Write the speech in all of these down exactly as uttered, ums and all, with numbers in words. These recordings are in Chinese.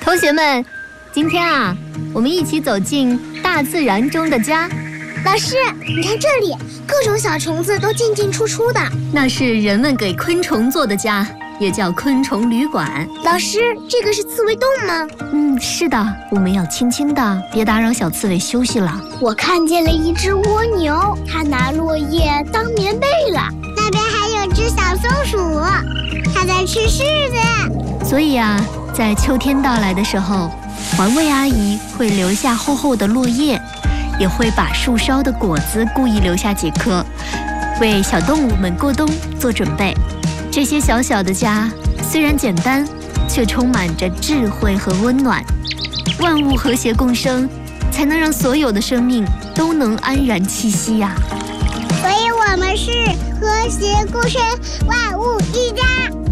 同学们，今天啊，我们一起走进大自然中的家。 老师，你看这里，各种小虫子都进进出出的。 那是人们给昆虫做的家，也叫昆虫旅馆。 老师，这个是刺猬洞吗？ 嗯，是的，我们要轻轻的，别打扰小刺猬休息了。 我看见了一只蜗牛，它拿落叶当棉被了。那边还有只小松鼠，它在吃柿子。 所以啊，在秋天到来的时候，环卫阿姨会留下厚厚的落叶，也会把树梢的果子故意留下几颗，为小动物们过冬做准备。这些小小的家虽然简单，却充满着智慧和温暖。万物和谐共生，才能让所有的生命都能安然栖息呀、啊。 所以我们是和谐共生，万物一家。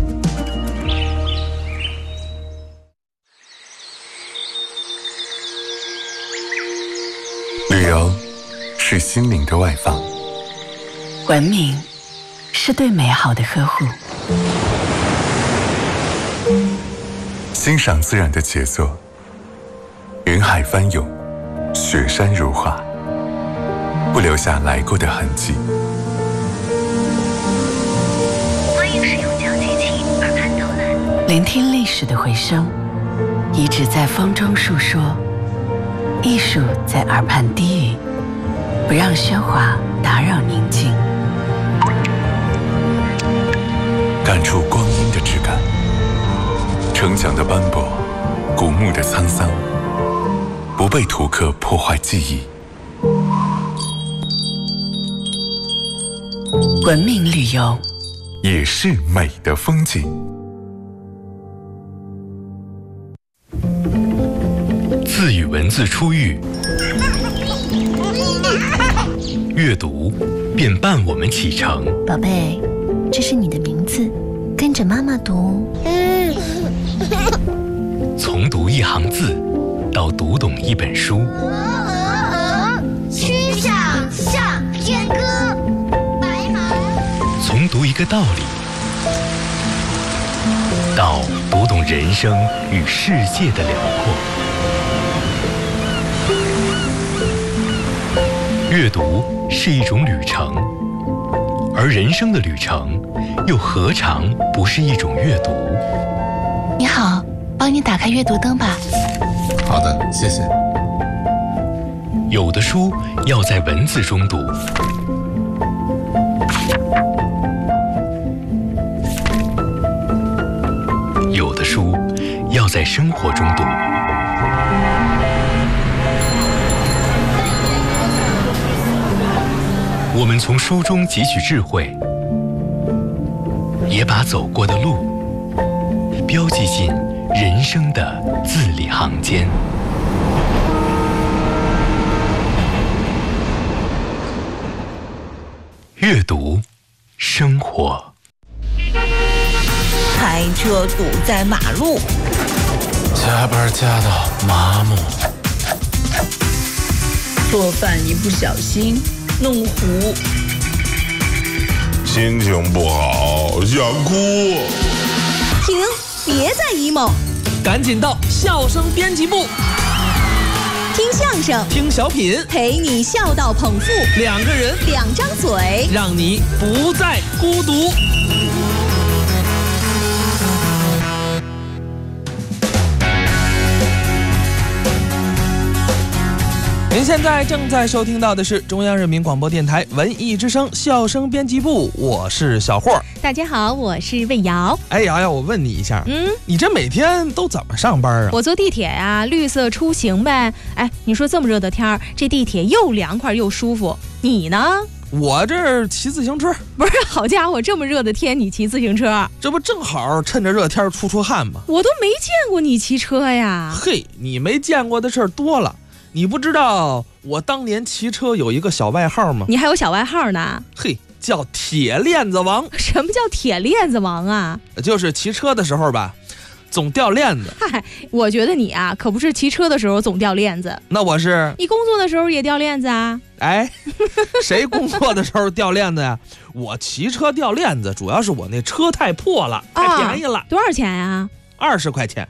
旅游是心灵的外放， 文明是对美好的呵护， 欣赏自然的杰作，云海翻涌，雪山如画，不留下来过的痕迹。 欢迎使用讲解器耳畔导览， 聆听历史的回声，遗址在风中述说，艺术在耳畔低语，不让喧哗打扰宁静， 感触光阴的质感，城墙的斑驳，古木的沧桑，不被图刻破坏记忆。 文明旅游也是美的风景。 自与文字初遇，阅读便伴我们启程。 宝贝，这是你的名字，跟着妈妈读。 嗯， 从读一行字到读懂一本书， 曲项向天歌，白马。 从读一个道理到读懂人生与世界的辽阔。阅读是一种旅程，而人生的旅程又何尝不是一种阅读？ 你好，帮你打开阅读灯吧。 好的，谢谢。 有的书要在文字中读，有的书要在生活中读。我们从书中汲取智慧，也把走过的路标记进人生的字里行间。阅读，生活。 开车堵在马路， 加班加到麻木， 做饭一不小心弄糊， 心情不好想哭。 停，别再 emo， 赶紧到笑声编辑部， 听相声， 听小品， 陪你笑到捧腹， 两个人， 两张嘴， 让你不再孤独。您现在正在收听到的是中央人民广播电台文艺之声笑声编辑部，我是小霍。 大家好，我是魏瑶。 哎，瑶瑶，我问你一下， 嗯， 你这每天都怎么上班啊？ 我坐地铁呀、啊，绿色出行呗。哎，你说这么热的天儿，这地铁又凉快又舒服，你呢？ 我这儿骑自行车。 不是，好家伙，这么热的天你骑自行车？ 这不正好趁着热天出出汗吗？ 我都没见过你骑车呀。 嘿，你没见过的事儿多了。你不知道我当年骑车有一个小外号吗？ 你还有小外号呢？ 嘿，叫铁链子王。 什么叫铁链子王啊？ 就是骑车的时候吧，总掉链子。 嗨，我觉得你啊，可不是骑车的时候总掉链子。 那我是？ 你工作的时候也掉链子啊？ 哎，谁工作的时候掉链子呀？我骑车掉链子，主要是我那车太破了，太便宜了。 啊、多少钱呀？ 二十块钱。 二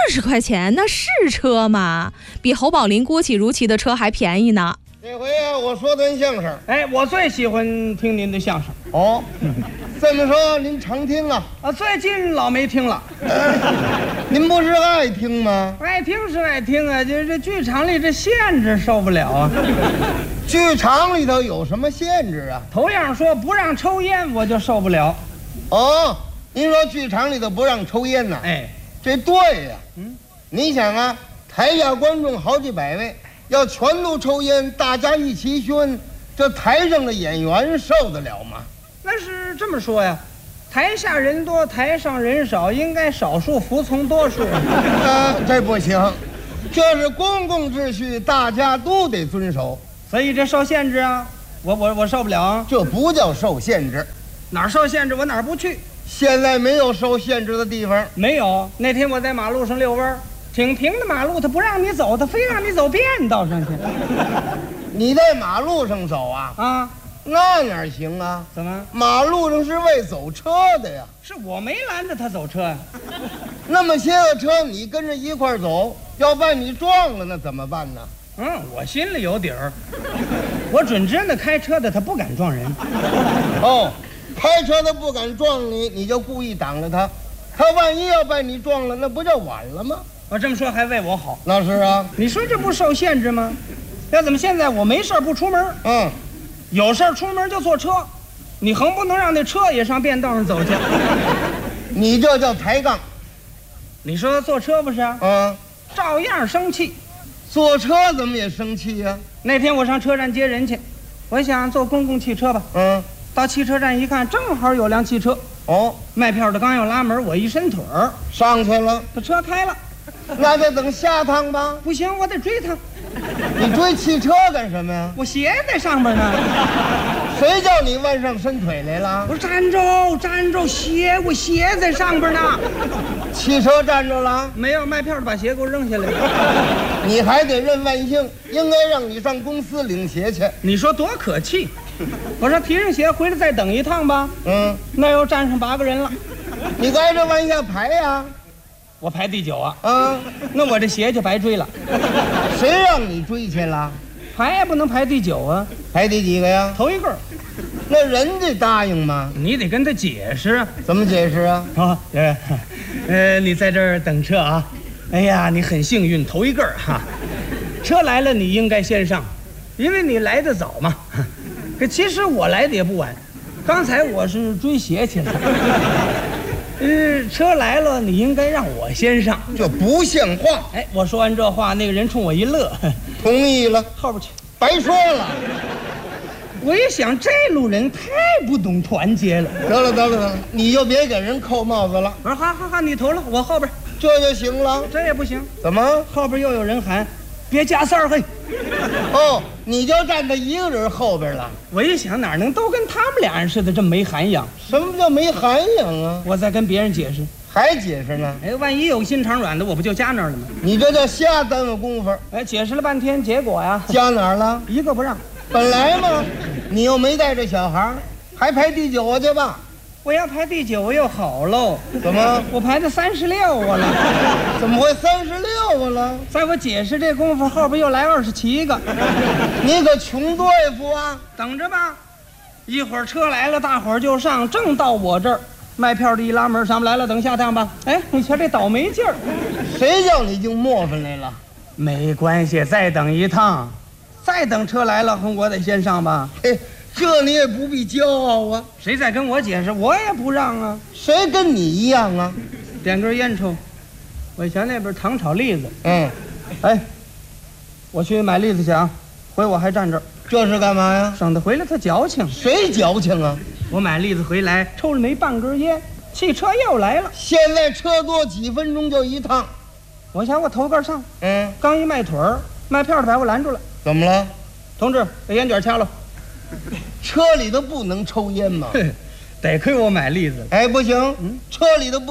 十块钱那是车吗？比侯宝林、郭启儒骑的车还便宜呢。 这回啊，我说段相声。哎，我最喜欢听您的相声。哦，这么说您常听啊？啊，最近老没听了。您不是爱听吗？爱听是爱听啊，就是这剧场里这限制受不了啊。剧场里头有什么限制啊？头样说不让抽烟，我就受不了。哦，您说剧场里头不让抽烟呢？哎，这对呀。嗯，你想啊，台下观众好几百位。要全都抽烟，大家一起熏，这台上的演员受得了吗？那是这么说呀，台下人多，台上人少，应该少数服从多数。啊，这不行，这是公共秩序，大家都得遵守，所以这受限制啊，我我我受不了啊。这不叫受限制，哪儿受限制我哪儿不去。现在没有受限制的地方，没有。那天我在马路上遛弯。挺平的马路，他不让你走，他非让你走便道上去。你在马路上走啊？啊，那哪行啊？怎么？马路上是为走车的呀。是我没拦着他走车呀。那么些个车，你跟着一块走，要把你撞了，那怎么办呢？嗯，我心里有底儿。我准知那开车的他不敢撞人。哦，开车的不敢撞你，你就故意挡着他。他万一要把你撞了，那不就晚了吗？我这么说还为我好。那是啊，你说这不受限制吗？要怎么现在我没事不出门？嗯，有事出门就坐车，你横不能让那车也上便道上走去。你这叫抬杠。你说坐车不是？嗯，照样生气。坐车怎么也生气呀？那天我上车站接人去，我想坐公共汽车吧。嗯，到汽车站一看，正好有辆汽车。哦，卖票的刚要拉门，我一伸腿儿上去了，把车开了。那就等下趟吧。不行，我得追他。你追汽车干什么呀？我鞋在上面呢。谁叫你往上伸腿来了？我站住，站住！鞋，我鞋在上边呢。汽车站住了？没有，卖票的把鞋给我扔下来了。你还得认万幸，应该让你上公司领鞋去。你说多可气！我说提上鞋回来再等一趟吧。嗯，那又站上八个人了。你挨着往下排呀？我排第九啊。啊，那我这鞋就白追了。谁让你追去了？排也不能排第九啊。排第几个呀？头一个。那人得答应吗？你得跟他解释。怎么解释啊？啊，呃，呃，你在这儿等车啊。哎呀，你很幸运，头一个哈。车来了，你应该先上，因为你来得早嘛。可其实我来的也不晚，刚才我是追鞋去了。呃，车来了，你应该让我先上，这不像话。哎，我说完这话，那个人冲我一乐，同意了。后边去，白说了。我一想，这路人太不懂团结了。得了得了得了，你就别给人扣帽子了。我说好好好，你头了，我后边，这就行了。这也不行。怎么？后边又有人喊，别加塞儿嘿。哦，你就站在一个人后边了。我一想，哪能都跟他们俩人似的，这么没涵养？什么叫没涵养啊？我再跟别人解释，还解释呢？哎，万一有心肠软的，我不就加那儿了吗？你这叫瞎耽误功夫。哎，解释了半天，结果呀，加哪儿了？一个不让。本来嘛，你又没带着小孩，还排第九去吧？我要排第九又好喽。怎么？我排到三十六个了。怎么会三十六个了？在我解释这功夫，后边又来二十七个。你可穷对付啊！等着吧，一会儿车来了，大伙儿就上，正到我这儿，卖票的一拉门，上不来了，等下趟吧。哎，你瞧这倒霉劲儿，谁叫你净磨翻来了？没关系，再等一趟，再等车来了，我得先上吧。嘿。这你也不必骄傲啊！谁再跟我解释，我也不让啊！谁跟你一样啊？点根烟抽。我想那边糖炒栗子。嗯，哎，我去买栗子去啊！回我还站这儿，这是干嘛呀？省得回来他矫情。谁矫情啊？我买栗子回来，抽了没半根烟，汽车又来了。现在车多，几分钟就一趟。我想我头个上，嗯，刚一迈腿儿，卖票的把我拦住了。怎么了？同志，把烟卷掐了。车里头不能抽烟吗？得亏我买栗子。哎，不行，车里头不